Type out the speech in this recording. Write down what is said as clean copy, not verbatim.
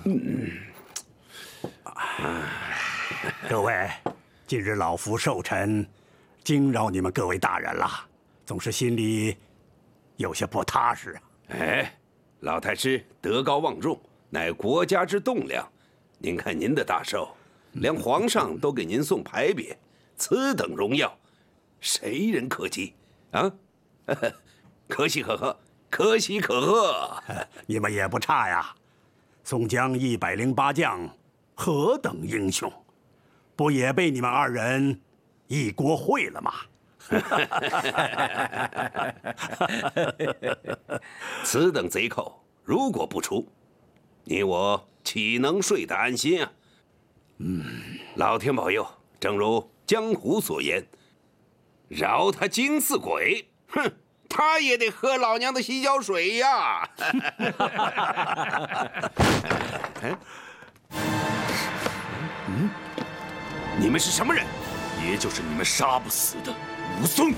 各位，今日老夫寿辰，惊扰你们各位大人了，总是心里有些不踏实啊。 哎，老太师德高望重，乃国家之栋梁。您看您的大寿，连皇上都给您送牌匾，此等荣耀，谁人可及啊？可喜可贺，可喜可贺！ 你们也不差呀，宋江108将，何等英雄，不也被你们2人一锅烩了吗？ 此等贼寇，如果不出，你我岂能睡得安心啊？老天保佑，正如江湖所言，饶他精似鬼，哼，他也得喝老娘的洗脚水呀！你们是什么人？ 也就是你们杀不死的武松。